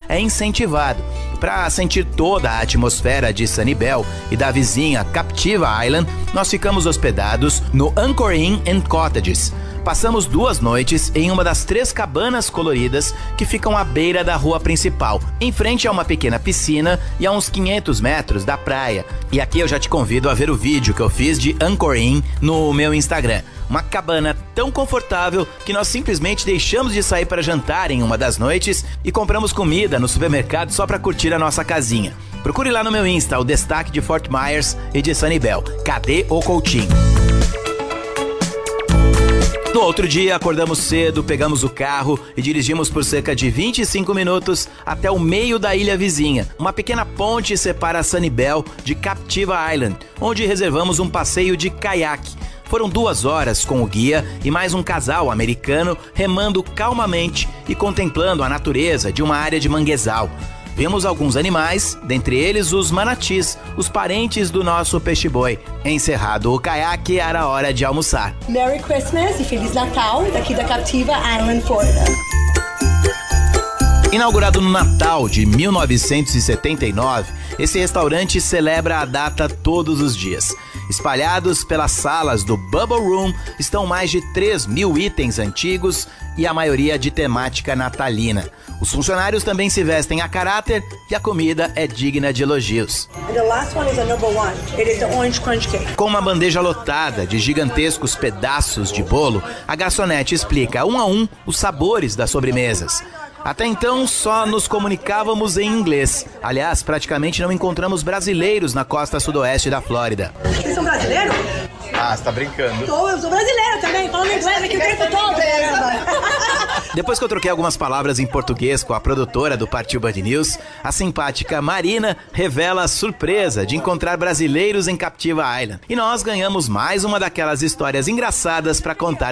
é incentivado. Para sentir toda a atmosfera de Sanibel e da vizinha Captiva Island, nós ficamos hospedados no Anchor Inn and Cottages. Passamos 2 noites em uma das 3 cabanas coloridas que ficam à beira da rua principal, em frente a uma pequena piscina e a uns 500 metros da praia. E aqui eu já te convido a ver o vídeo que eu fiz de Anchor Inn no meu Instagram. Uma cabana tão confortável que nós simplesmente deixamos de sair para jantar em uma das noites e compramos comida no supermercado só para curtir a nossa casinha. Procure lá no meu Insta o destaque de Fort Myers e de Sanibel. Cadê o Coutinho? No outro dia, acordamos cedo, pegamos o carro e dirigimos por cerca de 25 minutos até o meio da ilha vizinha. Uma pequena ponte separa Sanibel de Captiva Island, onde reservamos um passeio de caiaque. Foram 2 horas com o guia e mais um casal americano remando calmamente e contemplando a natureza de uma área de manguezal. Vimos alguns animais, dentre eles os manatis, os parentes do nosso peixe-boi. Encerrado o caiaque, era hora de almoçar. Merry Christmas e Feliz Natal daqui da Captiva Island, Florida. Inaugurado no Natal de 1979, esse restaurante celebra a data todos os dias. Espalhados pelas salas do Bubble Room estão mais de 3.000 itens antigos e a maioria de temática natalina. Os funcionários também se vestem a caráter e a comida é digna de elogios. Com uma bandeja lotada de gigantescos pedaços de bolo, a garçonete explica um a um os sabores das sobremesas. Até então, só nos comunicávamos em inglês. Aliás, praticamente não encontramos brasileiros na costa sudoeste da Flórida. Vocês são brasileiros? Ah, você tá brincando. Eu sou brasileira também, falando inglês aqui o tempo todo. Depois que eu troquei algumas palavras em português com a produtora do Partiu Band News, a simpática Marina revela a surpresa de encontrar brasileiros em Captiva Island. E nós ganhamos mais uma daquelas histórias engraçadas para contar